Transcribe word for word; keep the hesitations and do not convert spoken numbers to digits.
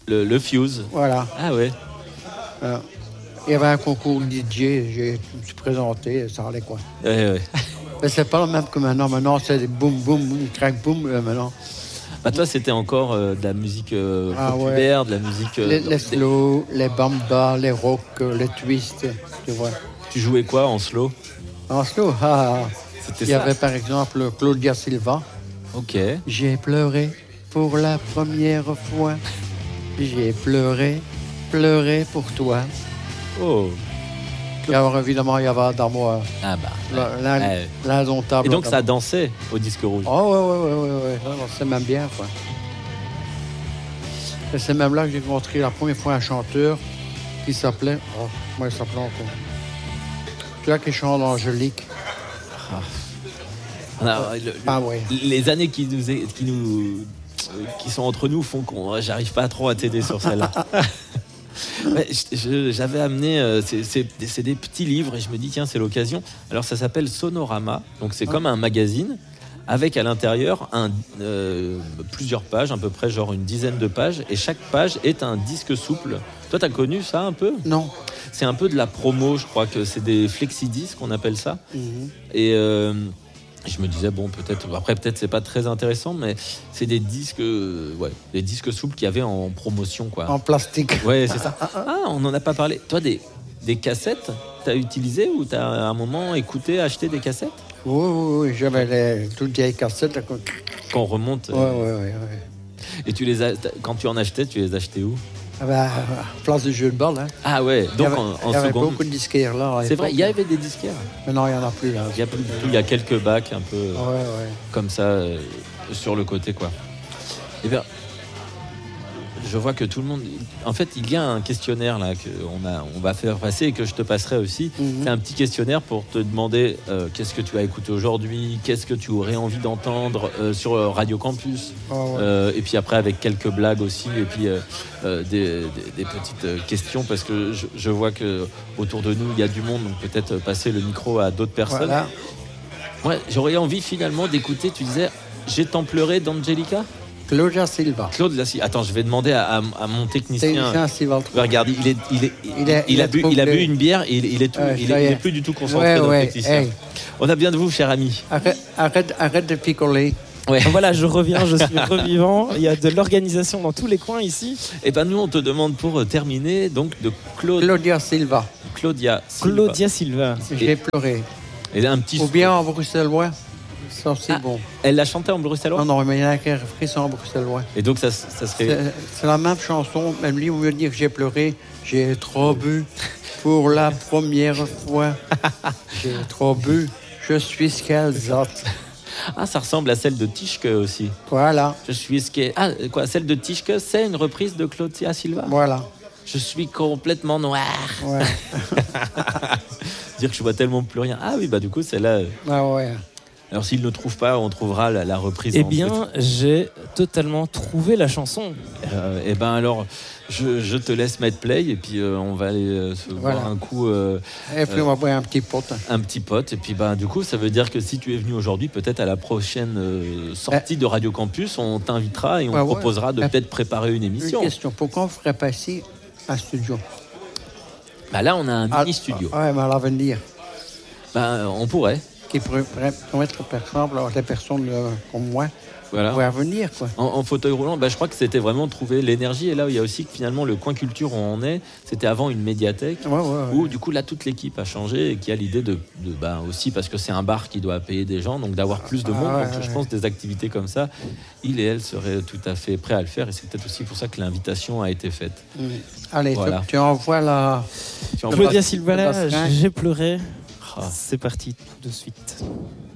Le, le Fuse. Voilà. Ah ouais. Euh, il y avait un concours D J, j'ai tout présenté, ça allait quoi. Ouais, ouais. Mais c'est pas le même que maintenant. Maintenant, c'est des boum, boum, boum, crack, boum, euh, maintenant. Bah toi, c'était encore euh, de la musique euh, Ah, populaire, ouais. de la musique... Euh, les, dans- les slow, les bambas, les rock, euh, les twists, tu vois. Tu jouais quoi en slow? En slow, ah, ah. C'était il y ça. avait par exemple Claudia Silva. Ok. J'ai pleuré pour la première fois. J'ai pleuré, pleuré pour toi. Oh. Et alors évidemment, il y avait Adamo, Ah bah. l'in- ouais. l'indomptable. Et donc ça Adamo. dansait au disque rouge. Oh, ouais, ouais, ouais, ouais, ouais. Alors, c'est même bien, quoi. Et c'est même là que j'ai rencontré la première fois un chanteur qui s'appelait... Oh, comment il s'appelait encore? Celui-là qui chante Angélique. Alors, le- le- Ah ouais. Les années qui nous, est- qui nous qui sont entre nous font qu'on j'arrive pas trop à t'aider sur celle-là. Ouais, je- je- j'avais amené euh, c'est, c'est, c'est des petits livres et je me dis tiens c'est l'occasion. Alors ça s'appelle Sonorama, donc c'est Ah. comme un magazine avec à l'intérieur un, euh, plusieurs pages, à peu près genre une dizaine de pages, et chaque page est un disque souple. Toi t'as connu ça un peu? Non. C'est un peu de la promo, je crois que c'est des flexi-disques qu'on appelle ça. Mhm. Et euh, je me disais bon peut-être après peut-être c'est pas très intéressant, mais c'est des disques euh, ouais des disques souples qu'il y avait en promotion quoi. En plastique. Ouais c'est ça. Ah on n'en a pas parlé. Toi des des cassettes t'as utilisé ou t'as à un moment écouté acheté des cassettes? Oui, oui, oui. J'avais les toutes vieilles cassettes. Là, quoi. Quand on remonte. Ouais, euh, ouais, ouais, ouais. Et tu les as quand tu en achetais tu les achetais où? Ah ben, place du jeu de balle, hein. Ah ouais Il y donc avait, en, en il y avait seconde. beaucoup de disquaires là. à C'est vrai l'époque. il y avait des disquaires. Mais non, il n'y en a plus là. Il y a plus du tout, il y a quelques bacs un peu. euh, Ouais, ouais. comme ça euh, sur le côté quoi. Et bien, je vois que tout le monde. En fait, il y a un questionnaire là que on a, on va faire passer et que je te passerai aussi. Mhm. C'est un petit questionnaire pour te demander euh, qu'est-ce que tu as écouté aujourd'hui, qu'est-ce que tu aurais envie d'entendre euh, sur euh, Radio Campus. Ah, ouais. Euh, et puis après avec quelques blagues aussi et puis euh, euh, des, des- des petites euh, questions parce que je, je vois que autour de nous il y a du monde donc peut-être passer le micro à d'autres personnes. Voilà. Ouais, j'aurais envie finalement d'écouter, tu disais, J'ai tant pleuré d'Angelica Claudia Silva. Claude Lassie. Attends, je vais demander à, à- à mon technicien. Technicien Silva. Ouais, regarde, il, est, il, est, Il est- il il a, est bu, trop il a bu bleu. une bière et il, il est, tout, Ouais, il, ça est, y il est. est plus du tout concentré, Ouais, notre ouais, technicien. hey. On a bien de vous, cher ami. Arrête, arrête, arrête de picoler. Ouais. Voilà, je reviens, je suis revivant. Il y a de l'organisation dans tous les coins ici. Et ben nous, on te demande pour euh, terminer donc de Claude, Claudia Silva. Claudia Silva. Claudia Silva. J'ai pleuré. Et un petit. Ou bien en bruxellois. Ça aussi, Ah. bon. Elle l'a chanté en bruxellois. Non, non, mais il y en a qui refraient en bruxellois. Et donc ça, ça serait. C'est c'est la même chanson, même lui, au lieu de dire que j'ai pleuré, j'ai trop bu pour la première fois. J'ai trop bu, je suis ce qu'elle zote. Ah, ça ressemble à celle de Tischke aussi. Voilà, Je suis ce qu'est. Ah, quoi, celle de Tischke, c'est une reprise de Claudia Silva. voilà. Je suis complètement noir. Ouais. Dire que je vois tellement plus rien. Ah oui, bah du coup, celle-là. Ah ouais. Alors s'il ne trouve pas, on trouvera la, la reprise. Eh en bien, j'ai totalement trouvé la chanson. Euh, et ben alors, je, je te laisse mettre play et puis euh, on va aller euh, se Voilà. boire un coup, euh, Et puis on va boire un petit pot. un petit pote. Et puis ben du coup, ça veut dire que si tu es venu aujourd'hui, peut-être à la prochaine euh, sortie de Radio Campus, on t'invitera et on Ouais, te ouais. proposera de Euh, peut-être préparer une Une émission. question, pourquoi on ne ferait pas ici un studio? Bah là, on a un Ah, mini studio. Ouais, mais à l'avenir, Bah, on pourrait. qui pourrait pourrait permettre, par exemple, à des personnes euh, comme moi, Voilà. pourraient venir, quoi. En, en fauteuil roulant, bah, je crois que c'était vraiment trouver l'énergie. Et là, il y a aussi que finalement, le coin culture où on est, c'était avant une médiathèque. Ouais, ouais, ouais. Où du coup là toute l'équipe a changé et qui a l'idée de, de bah, aussi parce que c'est un bar qui doit payer des gens donc d'avoir plus de Ah, monde ouais, donc ouais. je pense des activités comme ça il et elle seraient tout à fait prêts à le faire et c'est peut-être aussi pour ça que l'invitation a été faite. Mm. Allez, Voilà. tu, tu envoies la... Tu en Le Claudia bas- Silva, le là, bassin. j'ai pleuré. Ah. C'est parti tout de suite.